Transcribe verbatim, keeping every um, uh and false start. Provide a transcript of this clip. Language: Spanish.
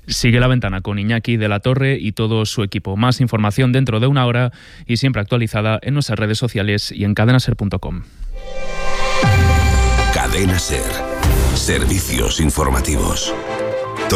Sigue La Ventana con Iñaki de la Torre y todo su equipo. Más información dentro de una hora y siempre actualizada en nuestras redes sociales y en cadena ser punto com. Cadena Ser. Servicios informativos.